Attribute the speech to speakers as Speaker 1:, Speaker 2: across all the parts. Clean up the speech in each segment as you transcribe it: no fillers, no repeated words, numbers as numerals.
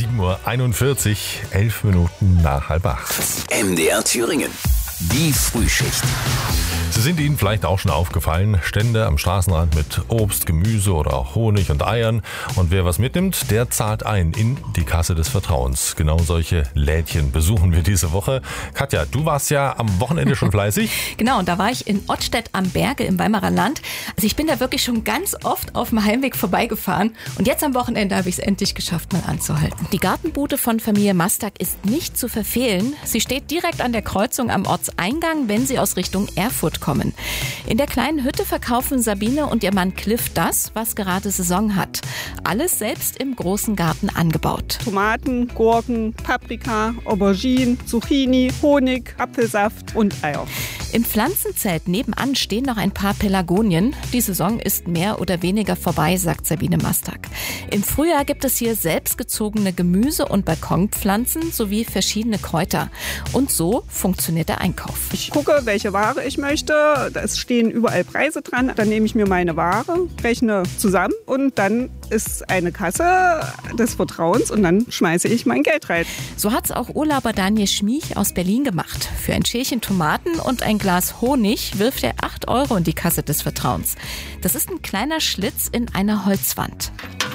Speaker 1: 7:41 Uhr, 11 Minuten nach 7:30.
Speaker 2: MDR Thüringen. Die Frühschicht.
Speaker 1: Sie sind Ihnen vielleicht auch schon aufgefallen, Stände am Straßenrand mit Obst, Gemüse oder auch Honig und Eiern. Und wer was mitnimmt, der zahlt ein in die Kasse des Vertrauens. Genau solche Lädchen besuchen wir diese Woche. Katja, du warst ja am Wochenende schon fleißig.
Speaker 3: Genau, und da war ich in Ottstedt am Berge im Weimarer Land. Also ich bin da wirklich schon ganz oft auf dem Heimweg vorbeigefahren. Und jetzt am Wochenende habe ich es endlich geschafft, mal anzuhalten. Die Gartenbude von Familie Mastak ist nicht zu verfehlen. Sie steht direkt an der Kreuzung am Ortseingang, wenn Sie aus Richtung Erfurt kommen. In der kleinen Hütte verkaufen Sabine und ihr Mann Cliff das, was gerade Saison hat. Alles selbst im großen Garten angebaut.
Speaker 4: Tomaten, Gurken, Paprika, Auberginen, Zucchini, Honig, Apfelsaft und Eier.
Speaker 3: Im Pflanzenzelt nebenan stehen noch ein paar Pelargonien. Die Saison ist mehr oder weniger vorbei, sagt Sabine Mastak. Im Frühjahr gibt es hier selbstgezogene Gemüse- und Balkonpflanzen sowie verschiedene Kräuter. Und so funktioniert der Einkauf.
Speaker 4: Ich gucke, welche Ware ich möchte. Es stehen überall Preise dran. Dann nehme ich mir meine Ware, rechne zusammen und dann ist eine Kasse des Vertrauens und dann schmeiße ich mein Geld rein.
Speaker 3: So hat's auch Urlauber Daniel Schmiech aus Berlin gemacht. Für ein Schälchen Tomaten und ein Glas Honig wirft er 8 € in die Kasse des Vertrauens. Das ist ein kleiner Schlitz in einer Holzwand.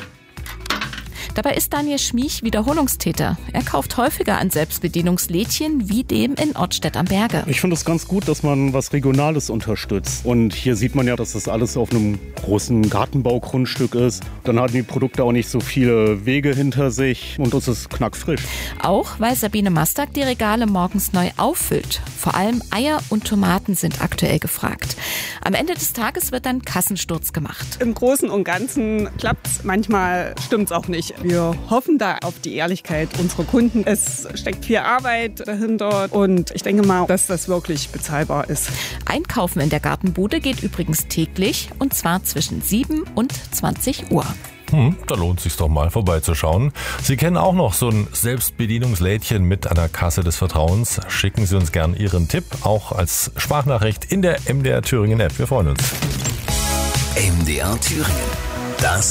Speaker 3: Dabei ist Daniel Schmiech Wiederholungstäter. Er kauft häufiger an Selbstbedienungslädchen wie dem in Ottstedt am Berge.
Speaker 5: Ich finde es ganz gut, dass man was Regionales unterstützt. Und hier sieht man ja, dass das alles auf einem großen Gartenbaugrundstück ist. Dann haben die Produkte auch nicht so viele Wege hinter sich und es ist knackfrisch.
Speaker 3: Auch weil Sabine Mastak die Regale morgens neu auffüllt. Vor allem Eier und Tomaten sind aktuell gefragt. Am Ende des Tages wird dann Kassensturz gemacht.
Speaker 4: Im Großen und Ganzen klappt's, manchmal stimmt's auch nicht. Wir hoffen da auf die Ehrlichkeit unserer Kunden. Es steckt viel Arbeit dahinter und ich denke mal, dass das wirklich bezahlbar ist.
Speaker 3: Einkaufen in der Gartenbude geht übrigens täglich und zwar zwischen 7 und 20 Uhr.
Speaker 1: Da lohnt es sich doch mal vorbeizuschauen. Sie kennen auch noch so ein Selbstbedienungslädchen mit einer Kasse des Vertrauens. Schicken Sie uns gern Ihren Tipp, auch als Sprachnachricht in der MDR Thüringen App. Wir freuen uns.
Speaker 2: MDR Thüringen. Das